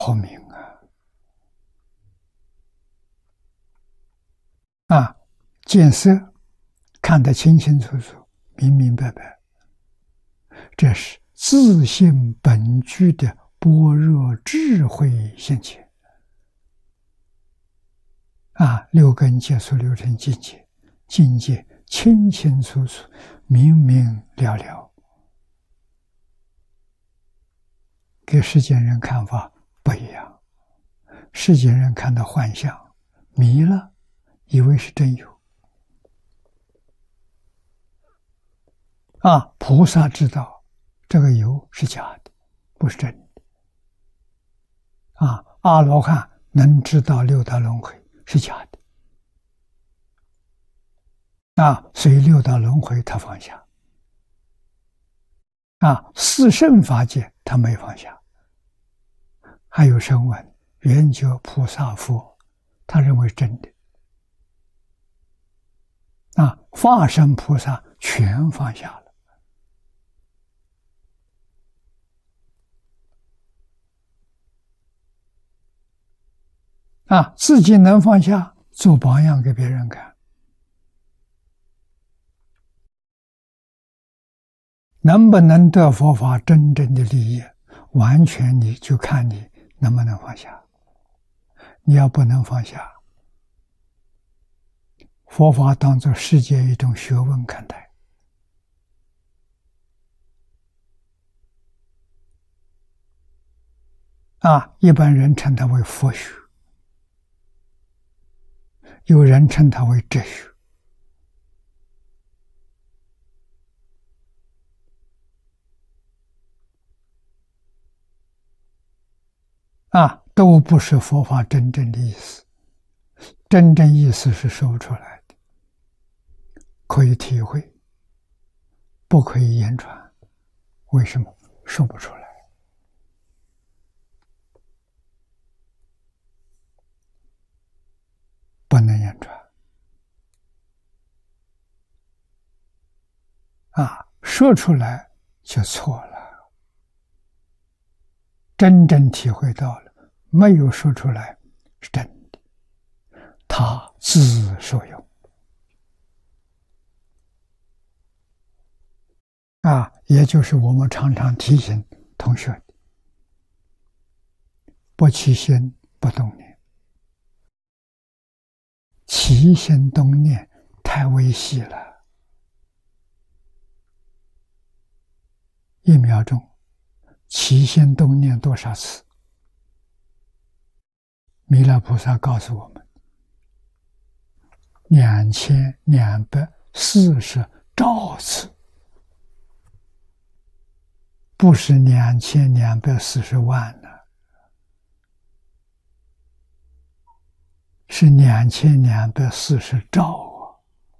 好明啊！见色看得清清楚楚、明明白白，这是自性本具的般若智慧现前啊！六根接触六尘境界，境界清清楚楚、明明了了，跟世间人看法不一样。世间人看到幻象，迷了，以为是真有。菩萨知道这个有是假的，不是真的。阿罗汉能知道六道轮回是假的。所以六道轮回他放下。四圣法界他没放下。还有声闻、缘觉、菩萨、佛，他认为是真的。化身菩萨全放下了。自己能放下，做榜样给别人看。能不能得佛法真正的利益，完全你就看你能不能放下。你要不能放下，佛法当作世界一种学问看待。一般人称它为佛学，有人称它为哲学。都不是佛法真正的意思。真正意思是说不出来的，可以体会，不可以言传。为什么说不出来？不能言传。说出来就错了。真正体会到了，没有说出来是真的，他自受用。也就是我们常常提醒同学的，不起心不动念。起心动念太微细了，1秒钟起心动念多少次？弥勒菩萨告诉我们，2240兆次，不是2240万呢，是2240兆。